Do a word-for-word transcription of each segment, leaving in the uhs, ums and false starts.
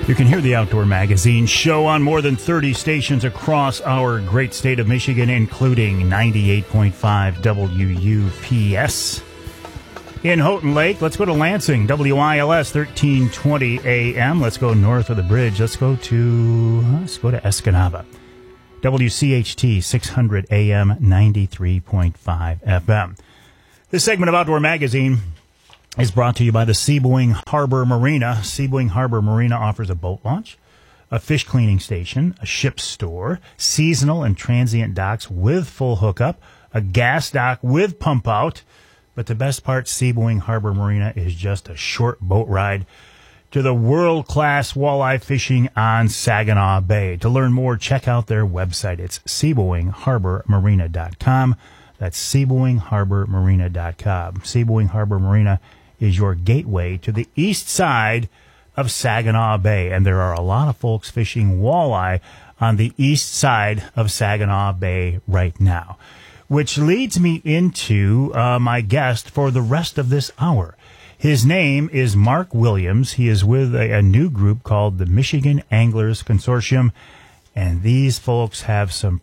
You can hear the Outdoor Magazine show on more than thirty stations across our great state of Michigan, including ninety-eight point five W U P S. In Houghton Lake, let's go to Lansing, W I L S thirteen twenty A M. Let's go north of the bridge. Let's go to, let's go to Escanaba. W C H T six hundred A M, ninety-three point five F M. This segment of Outdoor Magazine is brought to you by the Seaboing Harbor Marina. Seaboing Harbor Marina offers a boat launch, a fish cleaning station, a ship store, seasonal and transient docks with full hookup, a gas dock with pump out. But the best part, Seaboing Harbor Marina is just a short boat ride to the world-class walleye fishing on Saginaw Bay. To learn more, check out their website. It's seaboing harbor marina dot com. That's seaboing harbor marina dot com. Seaboing Harbor Marina is your gateway to the east side of Saginaw Bay. And there are a lot of folks fishing walleye on the east side of Saginaw Bay right now. Which leads me into uh, my guest for the rest of this hour. His name is Mark Williams. He is with a, a new group called the Michigan Anglers Consortium. And these folks have some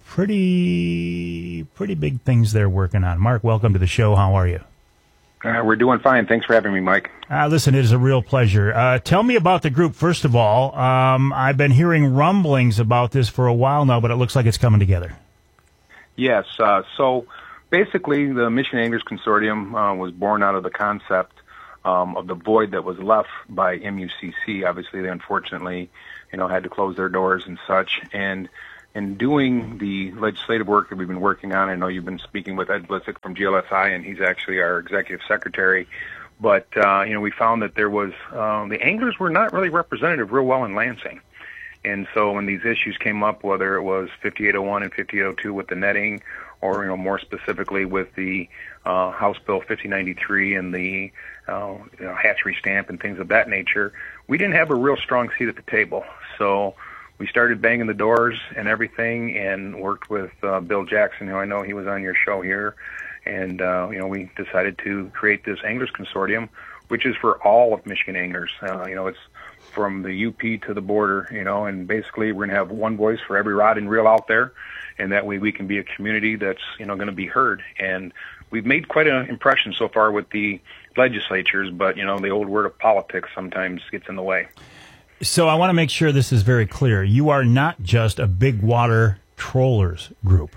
pretty, pretty big things they're working on. Mark, welcome to the show. How are you? Uh, we're doing fine. Thanks for having me, Mike. Uh, listen, it is a real pleasure. Uh, tell me about the group, first of all. Um, I've been hearing rumblings about this for a while now, but it looks like it's coming together. Yes. Uh, so basically, the Michigan Anglers Consortium uh, was born out of the concept um, of the void that was left by M U C C. Obviously, they unfortunately, you know, had to close their doors and such. And in doing the legislative work that we've been working on, I know you've been speaking with Ed Blitzik from G L S I, and he's actually our executive secretary. But, uh, you know, we found that there was, uh, the anglers were not really representative real well in Lansing. And so when these issues came up, whether it was fifty-eight oh one and fifty-eight oh two with the netting, or, you know, more specifically with the uh, House Bill fifty ninety-three and the uh, you know, hatchery stamp and things of that nature, we didn't have a real strong seat at the table. So we started banging the doors and everything, and worked with uh, Bill Jackson, who I know he was on your show here. And, uh, you know, we decided to create this Anglers Consortium, which is for all of Michigan anglers. Uh, you know, it's from the U P to the border, you know, and basically we're going to have one voice for every rod and reel out there. And that way we can be a community that's, you know, going to be heard. And we've made quite an impression so far with the legislatures, but, you know, the old word of politics sometimes gets in the way. So I want to make sure this is very clear. You are not just a big water trollers group.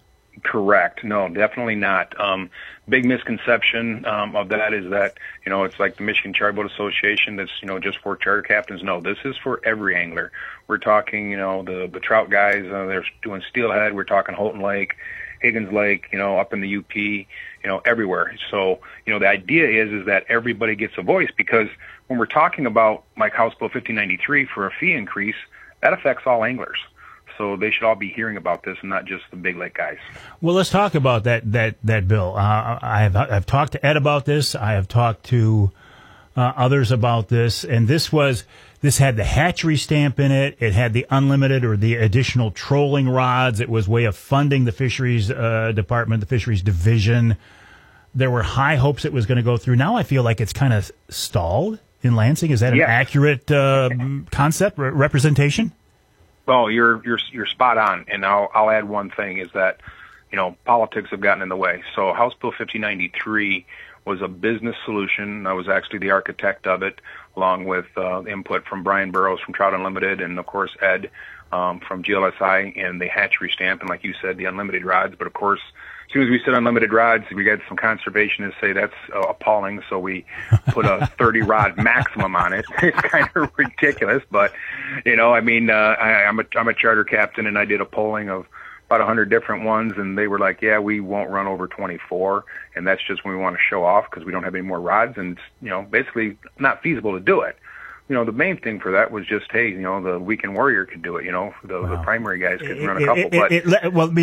Correct. No, definitely not. Um, big misconception um, of that is that, you know, it's like the Michigan Charter Boat Association that's, you know, just for charter captains. No, this is for every angler. We're talking, you know, the, the trout guys, uh, they're doing steelhead. We're talking Houghton Lake, Higgins Lake, you know, up in the U P, you know, everywhere. So, you know, the idea is, is that everybody gets a voice, because when we're talking about like House Bill fifty ninety-three for a fee increase, that affects all anglers. So they should all be hearing about this and not just the big lake guys. Well, let's talk about that that that bill. Uh, I have I've talked to Ed about this. I have talked to uh, others about this, and this was this had the hatchery stamp in it. It had the unlimited or the additional trolling rods. It was a way of funding the fisheries uh, department, the fisheries division. There were high hopes it was going to go through. Now I feel like it's kind of stalled in Lansing. Is that an yes. accurate uh, concept re- representation? Well, you're you're you're spot on, and I'll I'll add one thing is that, you know, politics have gotten in the way. So House Bill fifty ninety-three was a business solution. I was actually the architect of it, along with uh, input from Brian Burrows from Trout Unlimited, and of course Ed um, from G L S I, and the hatchery stamp, and like you said, the unlimited rods. But of course, as soon as we said unlimited rods, we got some conservationists say that's uh, appalling, so we put a thirty rod maximum on it. It's kind of ridiculous, but, you know, I mean, uh, I, I'm a I'm a charter captain, and I did a polling of about one hundred different ones, and they were like, yeah, we won't run over twenty-four, and that's just when we want to show off because we don't have any more rods, and, you know, basically not feasible to do it. You know, the main thing for that was just, hey, you know, the Weekend Warrior could do it, you know, the, wow. the primary guys could it, run a couple, it, but... It, it, well,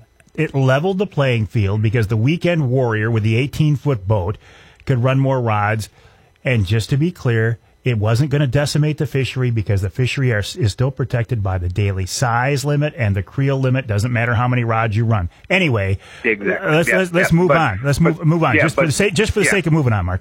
it leveled the playing field because the Weekend Warrior with the eighteen-foot boat could run more rods, and just to be clear, it wasn't going to decimate the fishery because the fishery are, is still protected by the daily size limit and the creel limit. Doesn't matter how many rods you run. Anyway, exactly. let's yeah, let's, let's yeah, move but, on. Let's move but, move on yeah, just but, for the sake just for the yeah. sake of moving on, Mark.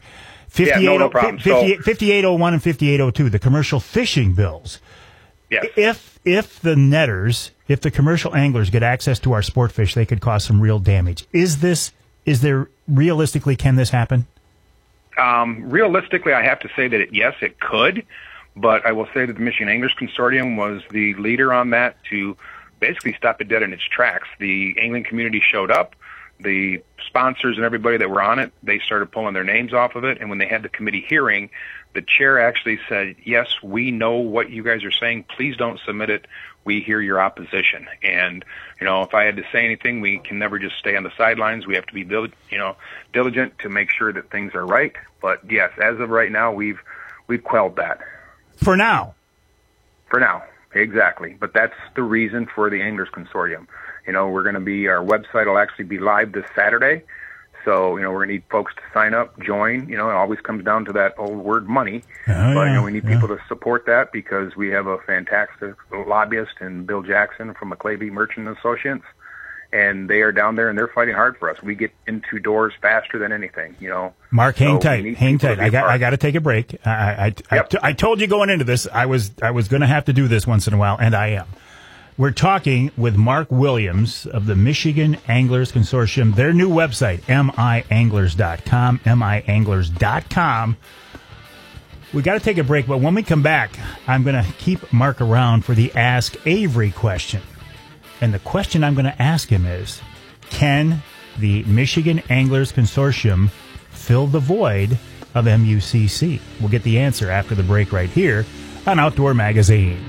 Yeah, no, no problem. fifty-eight oh one and fifty-eight oh two, the commercial fishing bills. Yes. If if the netters, if the commercial anglers get access to our sport fish, they could cause some real damage. Is this, is there, realistically, can this happen? Um, realistically, I have to say that, it, yes, it could, but I will say that the Michigan Anglers Consortium was the leader on that to basically stop it dead in its tracks. The angling community showed up. The sponsors and everybody that were on it, they started pulling their names off of it, and when they had the committee hearing, the chair actually said, yes, we know what you guys are saying. Please don't submit it. We hear your opposition. And, you know, if I had to say anything, we can never just stay on the sidelines. We have to be, you know, diligent to make sure that things are right. But, yes, as of right now, we've we've quelled that. For now? For now, exactly. But that's the reason for the Anglers Consortium. You know, we're going to be, our website will actually be live this Saturday. So, you know, we're going to need folks to sign up, join. You know, it always comes down to that old word money. Oh, but, yeah, you know, we need yeah. people to support that because we have a fantastic lobbyist in Bill Jackson from McClavey Merchant Associates. And they are down there and they're fighting hard for us. We get into doors faster than anything, you know. Mark, hang so tight, hang tight. I got, I got to take a break. I, I, yep. I, t- I told you going into this, I was, I was going to have to do this once in a while, and I am. We're talking with Mark Williams of the Michigan Anglers Consortium. Their new website, M I anglers dot com, M I anglers dot com. We got to take a break, but when we come back, I'm going to keep Mark around for the Ask Avery question. And the question I'm going to ask him is, can the Michigan Anglers Consortium fill the void of M U C C? We'll get the answer after the break right here on Outdoor Magazine.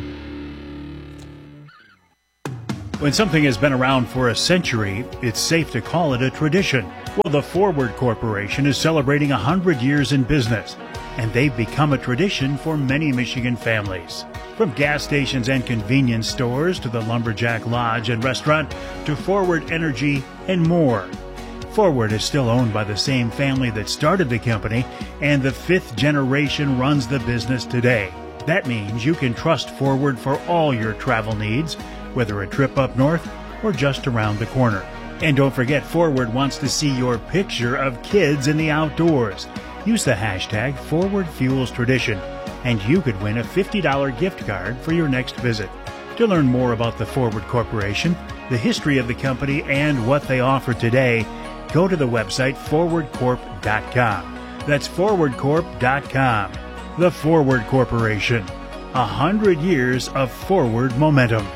When something has been around for a century, it's safe to call it a tradition. Well, the Forward Corporation is celebrating one hundred years in business, and they've become a tradition for many Michigan families. From gas stations and convenience stores to the Lumberjack Lodge and restaurant to Forward Energy and more. Forward is still owned by the same family that started the company, and the fifth generation runs the business today. That means you can trust Forward for all your travel needs, whether a trip up north or just around the corner. And don't forget, Forward wants to see your picture of kids in the outdoors. Use the hashtag ForwardFuelsTradition, and you could win a fifty dollars gift card for your next visit. To learn more about the Forward Corporation, the history of the company, and what they offer today, go to the website forward corp dot com. That's forward corp dot com. The Forward Corporation. A hundred years of forward momentum.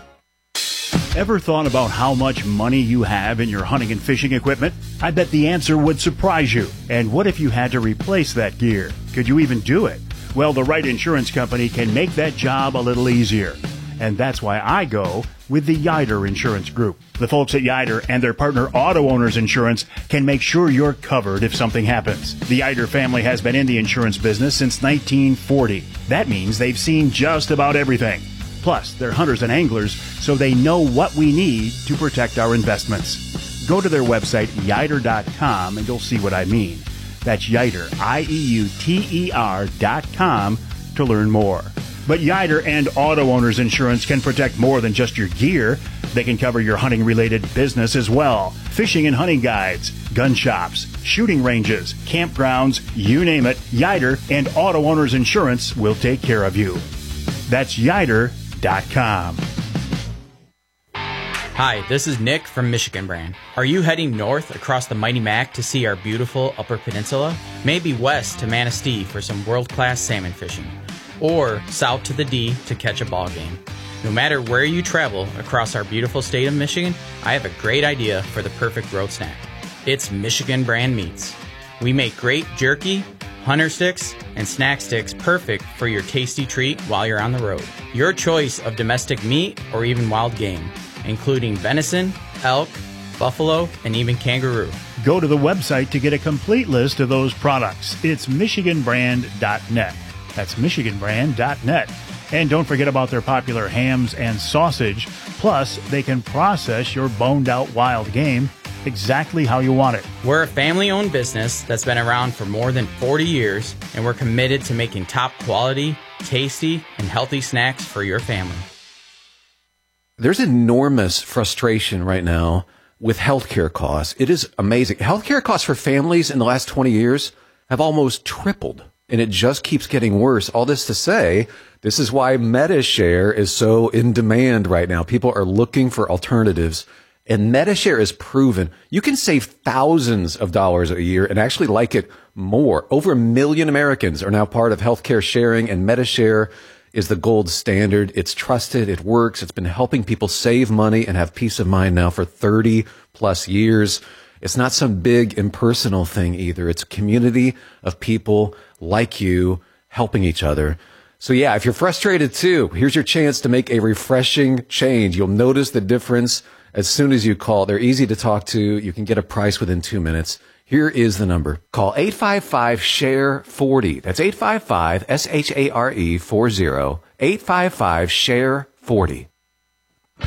Ever thought about how much money you have in your hunting and fishing equipment? I bet the answer would surprise you. And what if you had to replace that gear? Could you even do it? Well, the right insurance company can make that job a little easier. And that's why I go with the Yider Insurance Group. The folks at Yider and their partner Auto Owners Insurance can make sure you're covered if something happens. The Yider family has been in the insurance business since nineteen forty. That means they've seen just about everything. Plus, they're hunters and anglers, so they know what we need to protect our investments. Go to their website, yider dot com, and you'll see what I mean. That's Yider, I E U T E R dot com, to learn more. But Yider and Auto Owners Insurance can protect more than just your gear. They can cover your hunting-related business as well. Fishing and hunting guides, gun shops, shooting ranges, campgrounds, you name it, Yider and Auto Owners Insurance will take care of you. That's Yider dot com. Hi, this is Nick from Michigan Brand. Are you heading north across the Mighty Mac to see our beautiful Upper Peninsula? Maybe west to Manistee for some world-class salmon fishing? Or south to the D to catch a ball game? No matter where you travel across our beautiful state of Michigan, I have a great idea for the perfect road snack. It's Michigan Brand Meats. We make great jerky, hunter sticks, and snack sticks perfect for your tasty treat while you're on the road. Your choice of domestic meat or even wild game, including venison, elk, buffalo, and even kangaroo. Go to the website to get a complete list of those products. It's michigan brand dot net. That's michigan brand dot net. And don't forget about their popular hams and sausage. Plus, they can process your boned-out wild game exactly how you want it. We're a family-owned business that's been around for more than forty years, and we're committed to making top quality, tasty, and healthy snacks for your family. There's enormous frustration right now with healthcare costs. It is amazing. Healthcare costs for families in the last twenty years have almost tripled, and it just keeps getting worse. All this to say, this is why MediShare is so in demand right now. People are looking for alternatives, and MediShare is proven. You can save thousands of dollars a year and actually like it more. Over a million Americans are now part of healthcare sharing, and MediShare is the gold standard. It's trusted. It works. It's been helping people save money and have peace of mind now for thirty plus years. It's not some big impersonal thing either. It's a community of people like you helping each other. So yeah, if you're frustrated too, here's your chance to make a refreshing change. You'll notice the difference as soon as you call. They're easy to talk to. You can get a price within two minutes. Here is the number. Call eight five five, S H A R E, forty. That's eight five five, S H A R E, forty. eight five five, S H A R E, forty.